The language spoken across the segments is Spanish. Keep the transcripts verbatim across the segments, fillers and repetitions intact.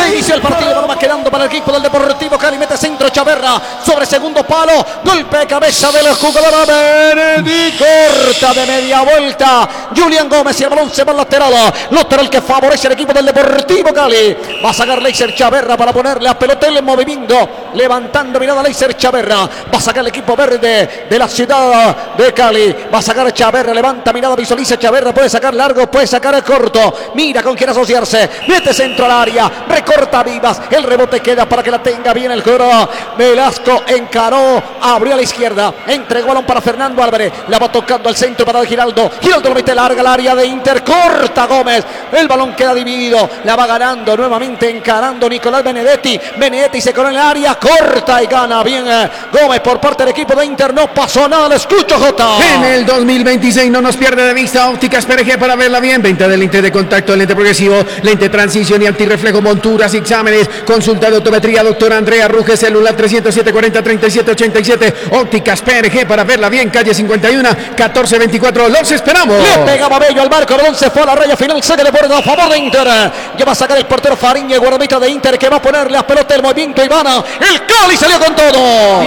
Inició el partido, balón va quedando para el equipo del Deportivo Cali. Mete centro Chaverra sobre segundo palo. Golpe de cabeza del jugador Benedetti. Corta de media vuelta Julián Gómez y el balón se va al lateral. Lateral que favorece al equipo del Deportivo Cali. Va a sacar Leiser Chaverra para ponerle a Pelotel en movimiento. Levantando mirada Leiser Chaverra. Va a sacar el equipo verde de la ciudad de Cali. Va a sacar Chaverra. Levanta mirada, visualiza Chaverra. Puede sacar largo, puede sacar corto. Mira con quién asociarse. Mete centro al área. Recorta Vivas. El rebote queda para que la tenga bien el jugador. Velasco encaró. Abrió a la izquierda. Entregó balón para Fernando Álvarez. La va tocando al centro para Giraldo. Giraldo lo mete larga al área de Inter. Corta Gómez. El balón queda dividido. La va ganando nuevamente encarando Nicolás Benedetti. Benedetti se corre en el área. Corta y gana bien eh, Gómez por parte del equipo de Inter. No pasó nada. Le escucho, Jota. En el dos mil veintiséis no nos pierde de vista Ópticas P R G para verla bien. Venta de lente de contacto, lente progresivo, lente transición y antirreflejo, monturas, exámenes, consulta de optometría, doctora Andrea Ruge, celular trescientos siete cuarenta treinta y siete ochenta y siete. Ópticas P R G para verla bien, calle cincuenta y uno, catorce veinticuatro. Los esperamos. Le pegaba Bello al marco, balón se fue a la raya final, saque de borde a favor de Inter. Ya va a sacar el portero Fariña, guardameta de Inter, que va a ponerle a pelota el movimiento Ivana. El Cali salió con todo.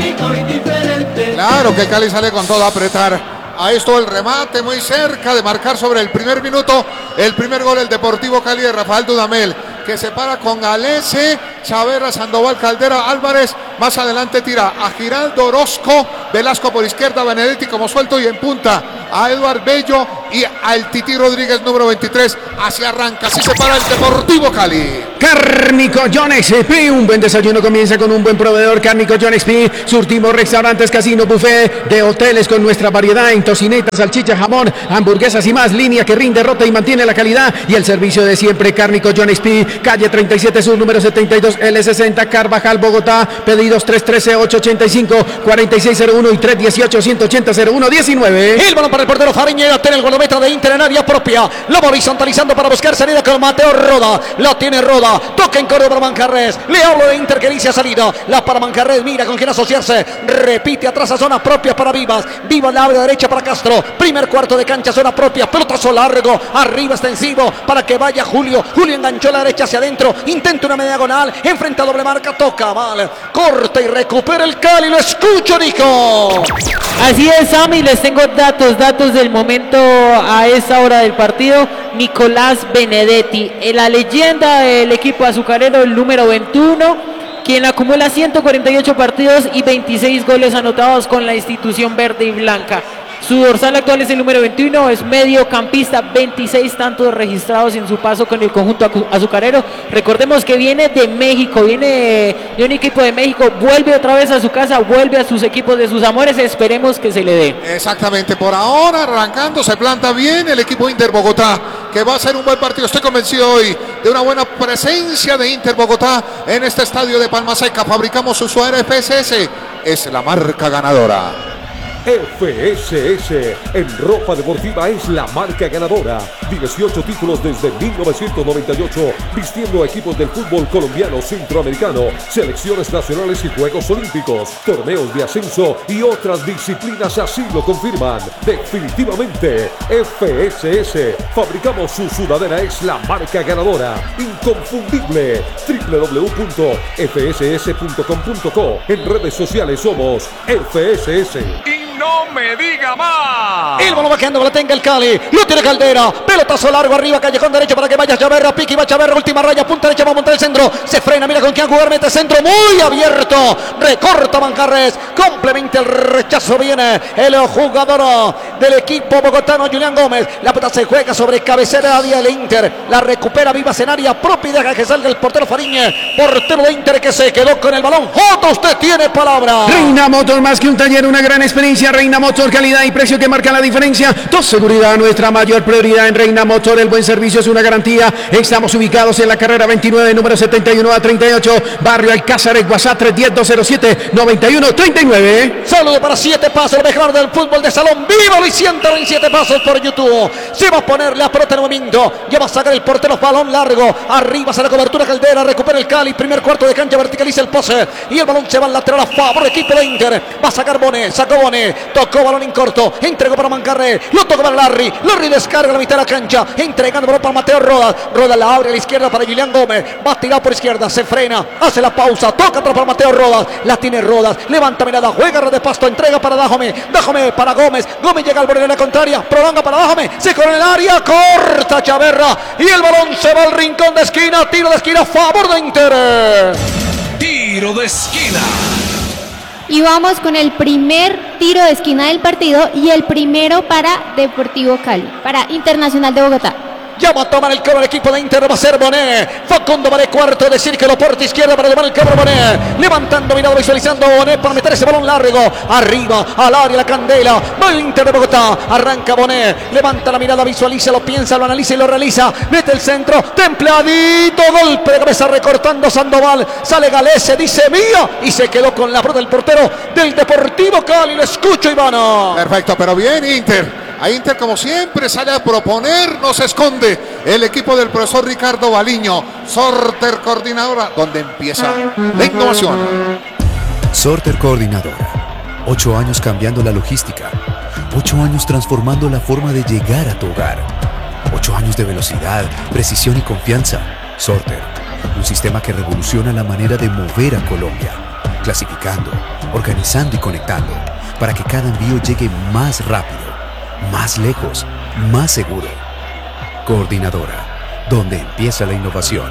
Claro que Cali sale con todo a apretar. Ahí estuvo el remate muy cerca de marcar sobre el primer minuto. El primer gol el Deportivo Cali de Rafael Dudamel, que se para con Galese, Chaverra, Sandoval, Caldera, Álvarez. Más adelante tira a Giraldo, Orozco, Velasco por izquierda, Benedetti como suelto y en punta a Eduard Bello y al Tití Rodríguez número veintitrés. Así arranca, así se para el Deportivo Cali. Cárnico John X P, un buen desayuno comienza con un buen proveedor. Cárnico John X P, surtimos restaurantes, casino, buffet de hoteles con nuestra variedad en tocinetas, salchicha, jamón, hamburguesas y más. Línea que rinde, rota y mantiene la calidad y el servicio de siempre. Cárnico John X P, calle treinta y siete Sur, número setenta y dos, L sesenta, Carvajal, Bogotá. Pedidos tres uno tres, ocho ocho cinco, cuatro seis cero uno y tres uno ocho, uno ocho cero cero uno diecinueve. El balón para el portero Fariña, tiene el guardameta de Inter en área propia. Lo va horizontalizando para buscar salida con Mateo Roda. La tiene Roda. Toca en corto para Manjarres. Le hablo de Inter que dice ha salido. La para Manjarres. Mira con quién asociarse. Repite atrás a zona propia para Vivas. Vivas la abre derecha para Castro. Primer cuarto de cancha, zona propia. Pelotazo largo. Arriba extensivo para que vaya Julio. Julio enganchó la derecha hacia adentro. Intenta una media diagonal. Enfrenta doble marca. Toca mal. Corta y recupera el Cali. Lo escucho, Nico. Así es, Sammy. Les tengo datos. Datos del momento a esa hora del partido. Nicolás Benedetti, la leyenda del equipo azucarero, el número veintiuno, quien acumula ciento cuarenta y ocho partidos y veintiséis goles anotados con la institución verde y blanca. Su dorsal actual es el número veintiuno, es mediocampista, veintiséis tantos registrados en su paso con el conjunto azucarero. Recordemos que viene de México, viene de un equipo de México, vuelve otra vez a su casa, vuelve a sus equipos de sus amores, esperemos que se le dé. Exactamente, por ahora arrancando, se planta bien el equipo Inter Bogotá, que va a ser un buen partido. Estoy convencido hoy de una buena presencia de Inter Bogotá en este estadio de Palma Seca. Fabricamos su suadero F S S, es la marca ganadora. F S S en ropa deportiva es la marca ganadora. dieciocho títulos desde mil novecientos noventa y ocho, vistiendo a equipos del fútbol colombiano, centroamericano, selecciones nacionales y Juegos Olímpicos, torneos de ascenso y otras disciplinas así lo confirman. Definitivamente, F S S, fabricamos su sudadera, es la marca ganadora, inconfundible. doble u doble u doble u punto f s s punto com punto co. En redes sociales somos F S S. ¡No me diga más! El balón va quedando, la tenga el Cali. Lo tiene Caldera. Pelotazo largo arriba, callejón derecho para que vaya Chaverra. Pique va Chaverra, última raya, punta derecha, va a montar el centro. Se frena, mira con quién jugar, mete centro muy abierto. Recorta Manjarres. Complementa el rechazo, viene el jugador del equipo bogotano, Julián Gómez. La pelota se juega sobre cabecera del Inter. La recupera Vivas en área propia y deja que salga el portero Fariña. Portero de Inter que se quedó con el balón. Joto, usted tiene palabra. Reina Motor, más que un taller, una gran experiencia. Reina Motor, calidad y precio que marca la diferencia. Tu seguridad, nuestra mayor prioridad en Reina Motor. El buen servicio es una garantía. Estamos ubicados en la carrera veintinueve, número setenta y uno a treinta y ocho, barrio Alcázar, WhatsApp tres uno cero, dos cero siete, nueve uno tres nueve. Saludo para siete pasos, el mejor del fútbol de salón. ¡Viva Luis! ciento veintisiete pasos por YouTube. Se va a poner la pelota en movimiento. Ya va a sacar el portero, balón largo. Arriba se la cobertura Caldera, recupera el Cali. Primer cuarto de cancha, verticaliza el pose. Y el balón se va al lateral a favor del equipo de Inter. Va a sacar Bonet, sacó Bonet. tocó balón en corto, entregó para Mancarré, lo tocó para Larry, Larry descarga la mitad de la cancha, entregando balón para Mateo Rodas, Rodas la abre a la izquierda para Julián Gómez, va tirado por izquierda, se frena, hace la pausa, toca atrás para Mateo Rodas, la tiene Rodas, levanta mirada, juega red de pasto, entrega para Dajome, Dajome para Gómez, Gómez llega al borde de la contraria, prolonga para Dajome, se corre en el área, corta Chaverra y el balón se va al rincón de esquina, tiro de esquina a favor de Inter. Tiro de esquina. Y vamos con el primer tiro de esquina del partido y el primero para Deportivo Cali, para Internacional de Bogotá. Ya va a tomar el cobro el equipo de Inter, va a ser Bonet. Facundo Bonet, cuarto de círculo, puerta izquierda para tomar el cobro Bonet. Levantando, mirado, visualizando Bonet para meter ese balón largo. Arriba, al área, la candela. Va el Inter de Bogotá. Arranca Bonet. Levanta la mirada, visualiza, lo piensa, lo analiza y lo realiza. Mete el centro, templadito. Golpe de cabeza recortando Sandoval. Sale Galese, dice mía. Y se quedó con la pro del portero del Deportivo Cali. Lo escucho, Ivano. Perfecto, pero bien Inter. A Inter, como siempre, sale a proponer, no se esconde el equipo del profesor Ricardo Baliño. Sorter Coordinadora, donde empieza la innovación. Sorter Coordinadora. Ocho años cambiando la logística. Ocho años transformando la forma de llegar a tu hogar. Ocho años de velocidad, precisión y confianza. Sorter. Un sistema que revoluciona la manera de mover a Colombia. Clasificando, organizando y conectando. Para que cada envío llegue más rápido, más lejos, más seguro. Coordinadora, donde empieza la innovación.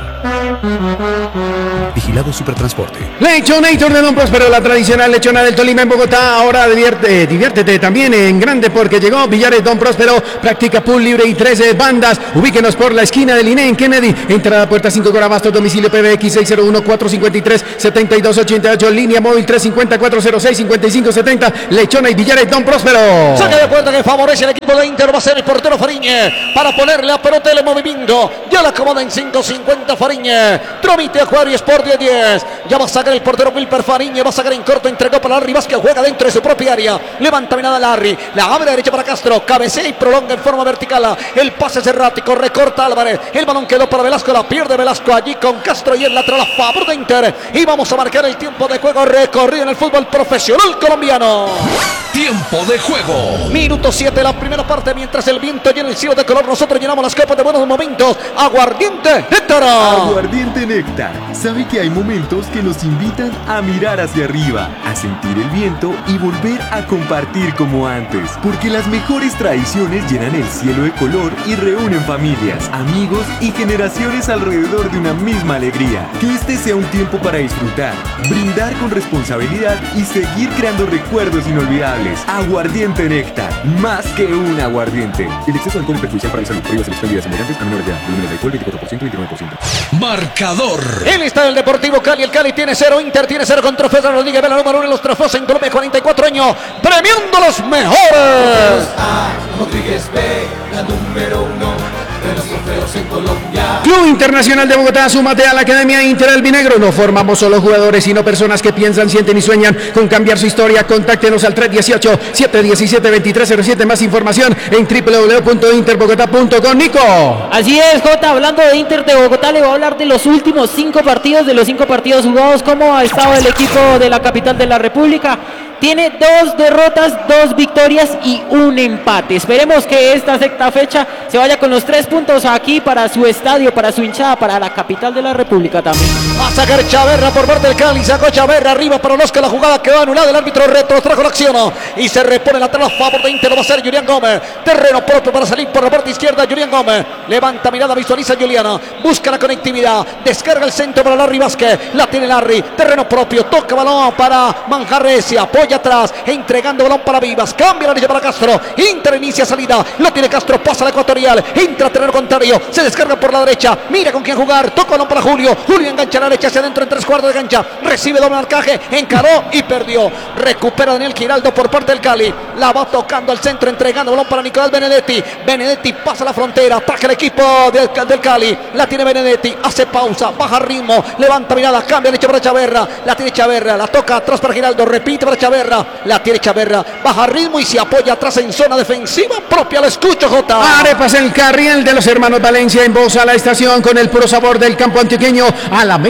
Vigilado Supertransporte. Lechonator de Don Próspero, la tradicional lechona del Tolima en Bogotá. Ahora divierte, diviértete también en grande porque llegó Villares Don Próspero. Practica pool libre y trece bandas. Ubíquenos por la esquina del I N E en Kennedy. Entrada puerta cinco Corabastos, domicilio P B X seis cero uno cuatro cinco tres siete dos ocho ocho, línea móvil tres cinco cero cuatro cero seis cinco cinco siete cero. Lechona y Villares Don Próspero. Saque de puerta que favorece el equipo de Inter, va a ser el portero Fariñe para ponerle la pelota en el movimiento. Ya la acomoda en cinco cincuenta Fariñe. Tramite Acuario Sport de diez. Ya va a sacar el portero Wilper Fariñe. Va a sacar en corto. Entregó para Larry Vázquez. Juega dentro de su propia área. Levanta mirada Larry. La abre a derecha para Castro. Cabecea y prolonga en forma vertical. El pase es errático. Recorta Álvarez. El balón quedó para Velasco. La pierde Velasco allí con Castro y el lateral a favor de Inter. Y vamos a marcar el tiempo de juego recorrido en el fútbol profesional colombiano. Tiempo de juego. Minuto siete de la primera parte. Mientras el viento llena el cielo de color, nosotros llenamos las copas de buenos momentos. Aguardiente Néctar. Aguardiente Néctar. Sabe que hay momentos que nos invitan a mirar hacia arriba, a sentir el viento y volver a compartir como antes. Porque las mejores tradiciones llenan el cielo de color y reúnen familias, amigos y generaciones alrededor de una misma alegría. Que este sea un tiempo para disfrutar, brindar con responsabilidad y seguir creando recuerdos inolvidables. Aguardiente Néctar, más que un aguardiente. El exceso de alcohol es perjudicial para la salud. Prohíbas el expendio de semejantes a menores de edad. Volúmenes de alcohol veinticuatro por ciento y veintinueve por ciento. Marcador. El está el Deportivo Cali. El Cali tiene cero. Inter tiene cero con trofeo. Rodríguez Vela, número uno en los trofeos en Colombia, cuarenta y cuatro años. Premiando a los mejores. Rodríguez B, la número uno de los trofeos en Colombia. Club Internacional de Bogotá, súmate a la Academia Inter Albinegro. No formamos solo jugadores, sino personas que piensan, sienten y sueñan con cambiar su historia. Contáctenos al tres uno ocho, siete uno siete, dos tres cero siete. Más información en w w w punto interbogotá punto com. Nico. Así es, Jota, hablando de Inter de Bogotá, le voy a hablar de los últimos cinco partidos, de los cinco partidos jugados, cómo ha estado el equipo de la capital de la República. Tiene dos derrotas, dos victorias y un empate. Esperemos que esta sexta fecha se vaya con los tres puntos aquí para su estadio, para su hinchada, para la capital de la República también. Va a sacar Chaverra por parte del Cali. Sacó Chaverra arriba para Oscar. La jugada quedó anulada. El árbitro retrotrajo la acción y se repone lateral a favor de Inter. Lo va a hacer Julián Gómez. Terreno propio para salir por la parte izquierda. Julián Gómez levanta mirada, visualiza Juliana. Busca la conectividad. Descarga el centro para Larry Vázquez. La tiene Larry. Terreno propio. Toca balón para Manjarres. Se apoya atrás, entregando balón para Vivas, cambia la derecha para Castro, Inter inicia salida, lo tiene Castro, pasa la ecuatorial, entra terreno contrario, se descarga por la derecha, mira con quién jugar, toca balón para Julio, Julio engancha a la derecha hacia adentro en tres cuartos de cancha, recibe doble marcaje, encaró y perdió, recupera Daniel Giraldo por parte del Cali, la va tocando al centro, entregando balón para Nicolás Benedetti, Benedetti pasa la frontera, ataca el equipo del, del Cali, la tiene Benedetti, hace pausa, baja ritmo, levanta mirada, cambia derecha para Chaverra, la tiene Chaverra, la toca atrás para Giraldo, repite para Chaverra, la tiene Chaverra, baja ritmo y se apoya atrás en zona defensiva propia. Lo escucho, Jota. Arepas El Carriel de los hermanos Valencia en voz a la estación con el puro sabor del campo antioqueño. A la mega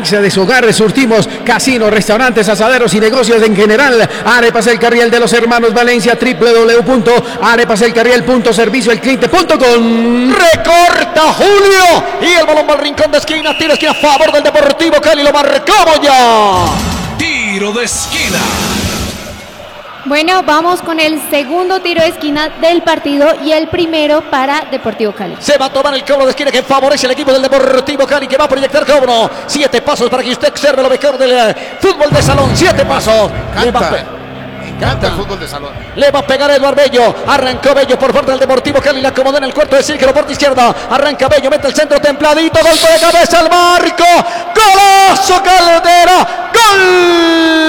Anexa de su hogar surtimos casinos, restaurantes, asaderos y negocios en general. Arepas El Carriel de los hermanos Valencia, doble u doble u doble u punto arepas el carriel punto servicio el cliente punto com. Recorta Julio y el balón va al rincón de esquina, tiro esquina a favor del Deportivo Cali, lo marcamos ya. Tiro de esquina. Bueno, vamos con el segundo tiro de esquina del partido y el primero para Deportivo Cali. Se va a tomar el cobro de esquina que favorece al equipo del Deportivo Cali, que va a proyectar cobro. Siete pasos para que usted observe lo mejor del eh, fútbol de salón. Siete pasos. Le va, a pe- Me encanta el fútbol de salón. le va a pegar Eduardo Bello. Arrancó Bello por parte del Deportivo Cali. La acomodó en el cuarto de círculo, parte izquierda. Arranca Bello, mete el centro templadito. Golpe de cabeza al marco. Golazo Caldera. Gol.